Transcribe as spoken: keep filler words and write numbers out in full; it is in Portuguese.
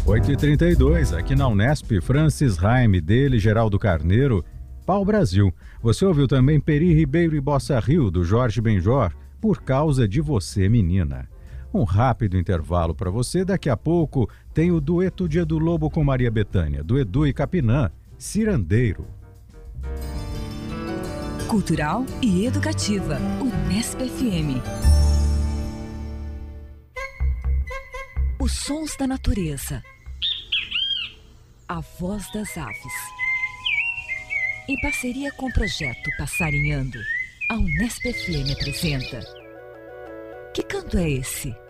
oito e trinta e dois, aqui na Unesp, Francis Raime, dele, Geraldo Carneiro, Pau Brasil. Você ouviu também Peri Ribeiro e Bossa Rio, do Jorge Benjor, Por Causa de Você, Menina. Um rápido intervalo para você, daqui a pouco tem o dueto Dia do Lobo com Maria Bethânia, do Edu e Capinã, Cirandeiro. Cultural e educativa, Unesp F M. Os sons da natureza. A voz das aves. Em parceria com o projeto Passarinhando, a Unesp F M apresenta Que Canto é Esse?